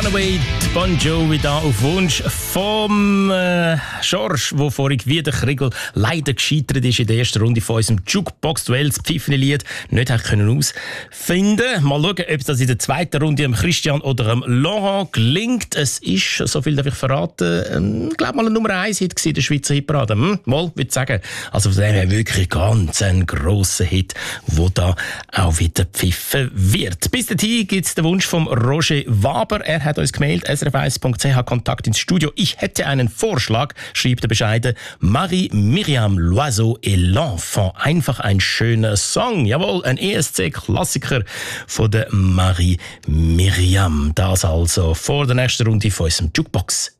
Runaway, Bon Jovi da auf Wunsch vom Schorsch, wo vorig wie der Kriegel leider gescheitert ist in der ersten Runde von unserem Jukebox-Duell, das Pfiffenlied nicht ausfinden. Mal schauen, ob das in der zweiten Runde dem Christian oder dem Laurent gelingt. Es ist, so viel darf ich verraten, ich glaube mal ein Nummer 1 Hit in der Schweizer Hitparade. Mal, würde ich sagen. Also von dem her wirklich ganz ein grosser Hit, wo da auch wieder pfiffen wird. Bis dahin gibt es den Wunsch vom Roger Waber. Er hat uns gemeldet, srf1.ch, Kontakt ins Studio. Ich hätte einen Vorschlag, schreibt der bescheiden Marie-Myriam Loiseau et l'Enfant. Einfach ein schöner Song. Jawohl, ein ESC-Klassiker von der Marie-Myriam. Das also vor der nächsten Runde von unserem Jukebox